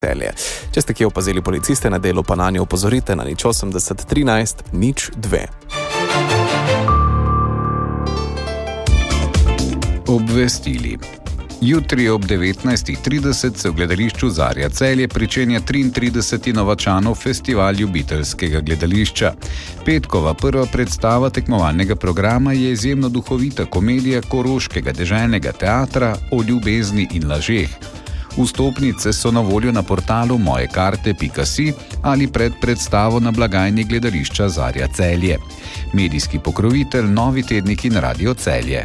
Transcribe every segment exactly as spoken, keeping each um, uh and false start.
Celje. Če ste kje opazili policiste na delu, pa na njo opozorite na nič osemdeset trinajst nič dve. Obvestili. Jutri ob devetnajst trideset se v gledališču Zarja Celje pričenja triintrideseti Novačanov festival ljubiteljskega gledališča. Petkova prva predstava tekmovalnega programa je izjemno duhovita komedija Koroškega deželnega teatra o ljubezni in lažeh. Vstopnice so na voljo na portalu mojekarte pika si ali pred predstavo na blagajni gledališča Zarja Celje. Medijski pokrovitelj Novi tednik in Radio Celje.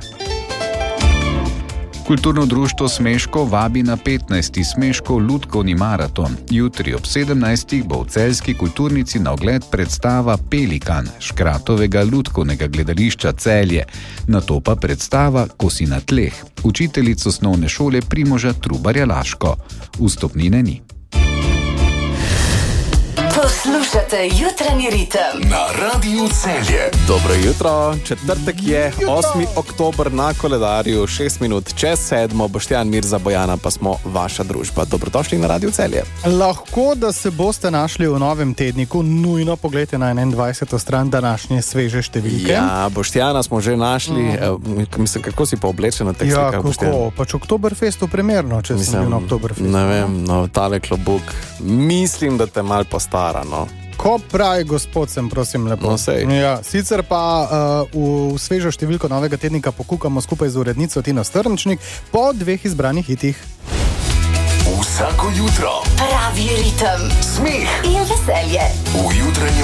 Kulturno društvo Smeško vabi na petnajsti Smeškov lutkovni maraton. Jutri ob sedemnajstih bo v celjski kulturnici na ogled predstava Pelikan Škratovega lutkovnega gledališča Celje. Nato pa predstava Ko si na tleh, učiteljic osnovne šole Primoža Trubarja Laško. Vstopnine ni. Poslušate Jutranji ritem na Radiu Celje. Dobro jutro, četrtek je, osmi oktober na koledarju, šest minut čez sedmo, Boštjan Mirza Bojana pa smo vaša družba. Dobrodošli na Radiu Celje. Lahko, da se boste našli v novem tedniku, nujno pogledajte na enaindvajseto stran današnje sveže številke. Ja, Boštjana smo že našli, mm. mislim, kako si pa oblečen na teh ja, slikah, Boštjan? Ja, kako, pač Oktoberfestu primerno, če mislim, sem bil na Oktoberfestu. Ne vem, no, tale klobuk, mislim, da te mal postara. No. Ko pravi gospod, sem prosim lepo. No, ja, sicer pa uh, v, v svežo številko novega tednika pokukamo skupaj z urednico Tino Strmčnik po dveh izbranih hitih. Vsako jutro pravi ritem, smeh in veselje v Jutranjem